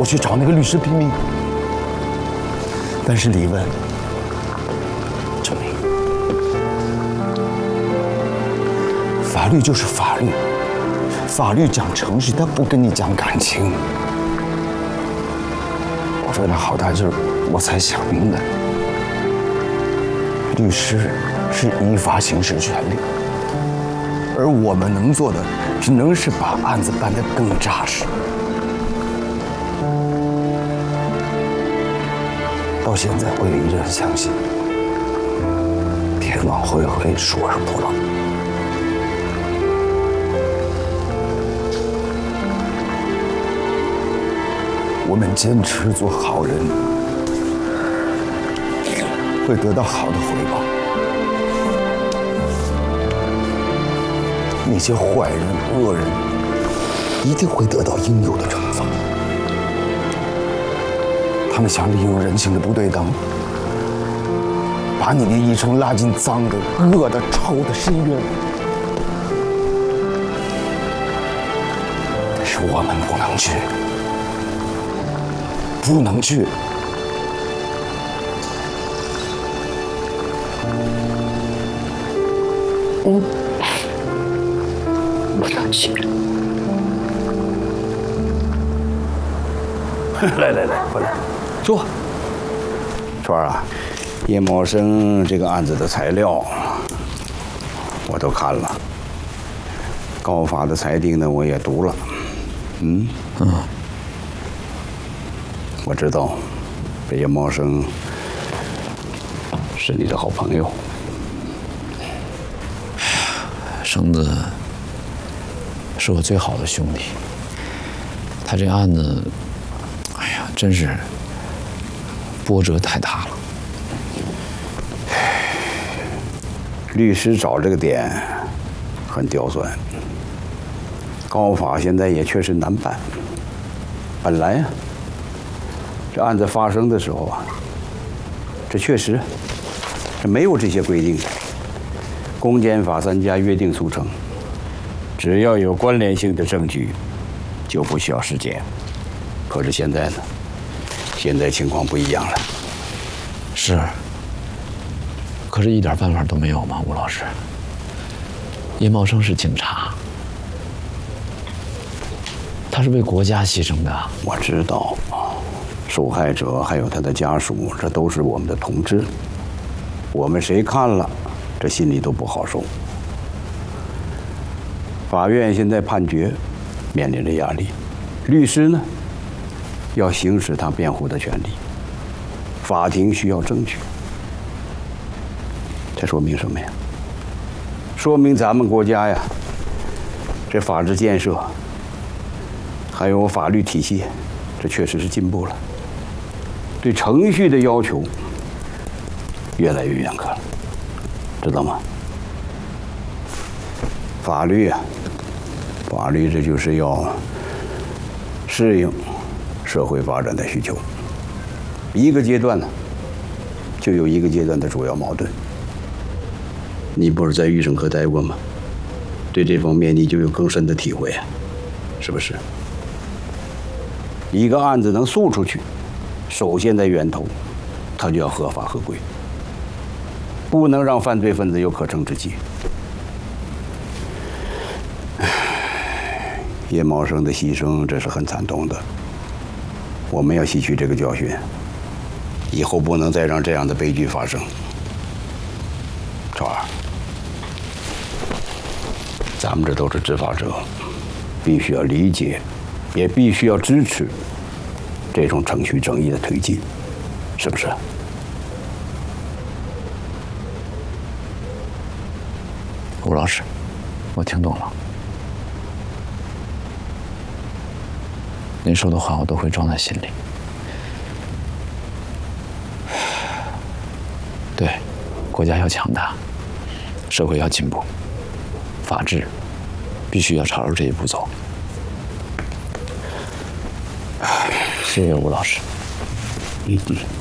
我去找那个律师拼命。但是李问，程明，法律就是法律，法律讲程序，它不跟你讲感情。我为了好大劲儿，我才想明白，律师是依法行使权利，而我们能做的，只能是把案子办得更扎实。到现在，我也依然相信，天网恢恢，疏而不漏。我们坚持做好人，会得到好的回报。那些坏人、恶人，一定会得到应有的惩罚。他们想利用人性的不对等，把你的一生拉进脏的、恶的、臭的深渊。但是我们不能去，不能去。 不能去。 来，过来，坐。川儿啊，叶茂生这个案子的材料我都看了，高法的裁定呢我也读了。我知道这叶茂生是你的好朋友。 绳子是我最好的兄弟，他这案子，哎呀，真是波折太大了。 律师找这个点很刁钻，高法现在也确实难办。本来呀，这案子发生的时候啊，这确实这没有这些规定的。公检法3家约定俗成，只要有关联性的证据，就不需要尸检。可是现在呢，现在情况不一样了。 是，可是一点办法都没有吗？吴老师，叶茂生是警察，他是为国家牺牲的。 我知道，受害者还有他的家属，这都是我们的同志，我们谁看了，这心里都不好受。法院现在判决，面临着压力，律师呢，要行使他辩护的权利，法庭需要证据。这说明什么呀？说明咱们国家呀，这法治建设还有法律体系，这确实是进步了，对程序的要求越来越严苛了，知道吗？法律啊，法律这就是要适应社会发展的需求，一个阶段呢，就有一个阶段的主要矛盾。你不是在预审科待过吗？对这方面你就有更深的体会啊，是不是？一个案子能诉出去，首先在源头，它就要合法合规，不能让犯罪分子有可乘之机。叶茂生的牺牲，这是很惨痛的，我们要吸取这个教训，以后不能再让这样的悲剧发生。川儿，咱们这都是执法者，必须要理解，也必须要支持这种程序正义的推进，是不是？ 吴老师，我听懂了，您说的话我都会装在心里。对，国家要强大，社会要进步，法治必须要朝着这一步走。谢谢吴老师。